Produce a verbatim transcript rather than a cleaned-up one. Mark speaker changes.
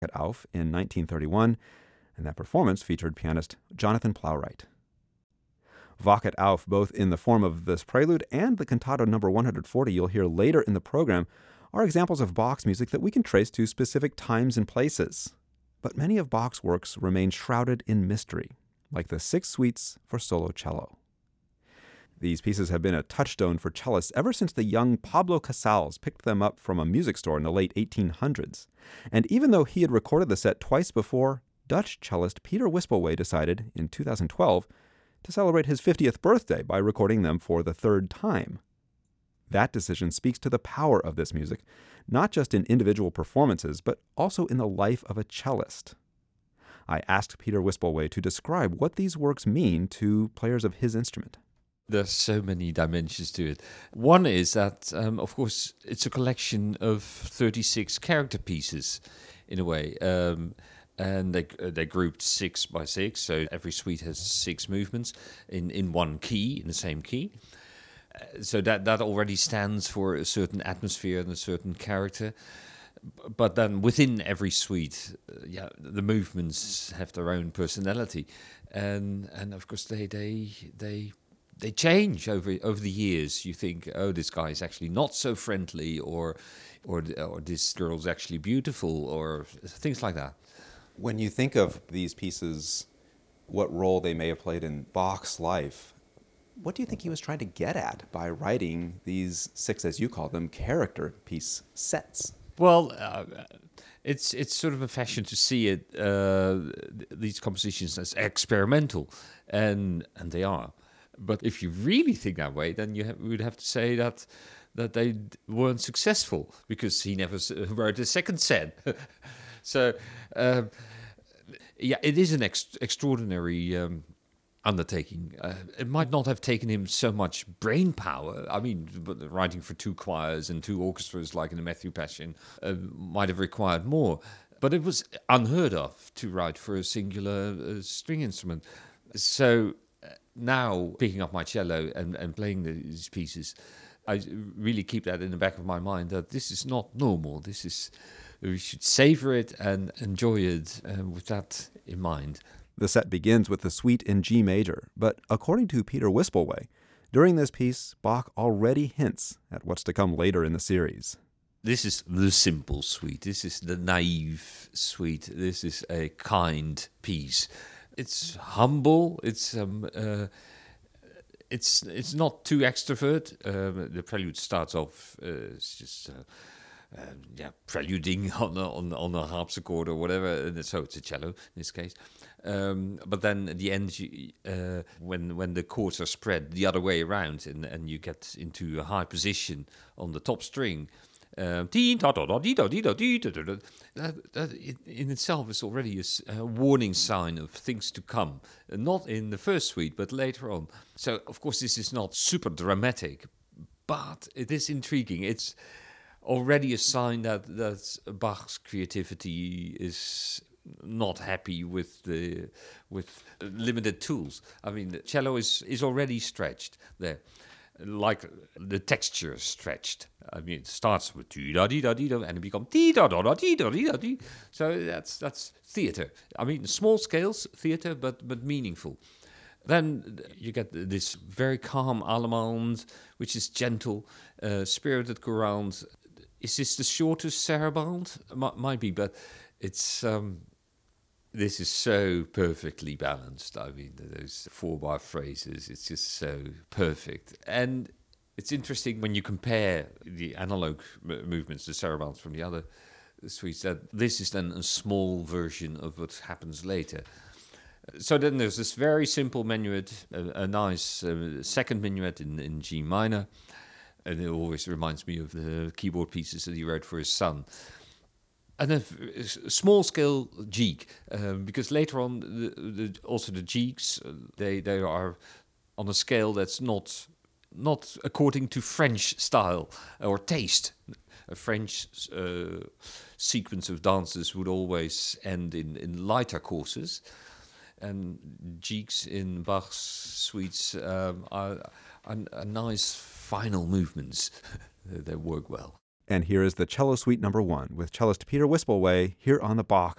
Speaker 1: at Auf in nineteen thirty-one, and that performance featured pianist Jonathan Plowright. Wacht auf, both in the form of this prelude and the cantata number one hundred forty you'll hear later in the program, are examples of Bach's music that we can trace to specific times and places. But many of Bach's works remain shrouded in mystery, like the Six Suites for solo cello. These pieces have been a touchstone for cellists ever since the young Pablo Casals picked them up from a music store in the late eighteen hundreds. And even though he had recorded the set twice before, Dutch cellist Peter Wispelwey decided, in two thousand twelve, to celebrate his fiftieth birthday by recording them for the third time. That decision speaks to the power of this music, not just in individual performances, but also in the life of a cellist. I asked Peter Wispelwey to describe what these works mean to players of his instrument.
Speaker 2: There's so many dimensions to it. One is that, um, of course, it's a collection of thirty-six character pieces, in a way. Um, and they they grouped six by six, so every suite has six movements in, in one key, in the same key. Uh, so that, that already stands for a certain atmosphere and a certain character. But then within every suite, uh, yeah, the movements have their own personality. And and of course, they they they... They change over over the years. You think, oh, this guy is actually not so friendly, or, or, or this girl's actually beautiful, or things like that.
Speaker 1: When you think of these pieces, what role they may have played in Bach's life, what do you think he was trying to get at by writing these six, as you call them, character piece sets?
Speaker 2: Well, uh, it's it's sort of a fashion to see it uh, these compositions as experimental, and and they are. But if you really think that way, then you have, would have to say that that they weren't successful, because he never wrote a second set. So, uh, yeah, it is an ex- extraordinary um, undertaking. Uh, it might not have taken him so much brain power. I mean, writing for two choirs and two orchestras, like in the Matthew Passion, uh, might have required more. But it was unheard of to write for a singular uh, string instrument. So now, picking up my cello and, and playing these pieces, I really keep that in the back of my mind, that this is not normal. This is, we should savor it and enjoy it uh, with that in mind.
Speaker 1: The set begins with the suite in G major, but according to Peter Wispelwey, during this piece, Bach already hints at what's to come later in the series.
Speaker 2: This is the simple suite. This is the naive suite. This is a kind piece. It's humble. It's um, uh, it's it's not too extrovert. Um, the prelude starts off. Uh, it's just uh, uh, yeah, preluding on a, on on a harpsichord or whatever. And so it's a cello in this case. Um, but then at the end, you, uh, when when the chords are spread the other way around, and and you get into a high position on the top string. Um, that, that in itself is already a, a warning sign of things to come, not in the first suite, but later on. So, of course, this is not super dramatic, but it is intriguing. It's already a sign that, that Bach's creativity is not happy with the with limited tools. I mean, the cello is, is already stretched there. Like the texture stretched. I mean, it starts with dee da dee da dee da, and it becomes dee da da da dee da dee da dee. So that's that's theater. I mean, small scales theater, but but meaningful. Then you get this very calm allemande, which is gentle, uh, spirited courante. Is this the shortest sarabande? M- might be, but it's. Um, This is so perfectly balanced. I mean, those four-bar phrases, it's just so perfect. And it's interesting when you compare the analog m- movements, the sarabands from the other suites, that this is then a small version of what happens later. So then there's this very simple minuet, a, a nice uh, second minuet in, in G minor. And it always reminds me of the keyboard pieces that he wrote for his son. And a small-scale jig, um, because later on, the, the, also the jigs, uh, they they are on a scale that's not not according to French style or taste. A French uh, sequence of dances would always end in, in lighter courses, and jigs in Bach's suites um, are, are, are nice final movements. They work well.
Speaker 1: And here is the Cello Suite number one with cellist Peter Wispelwey here on the Bach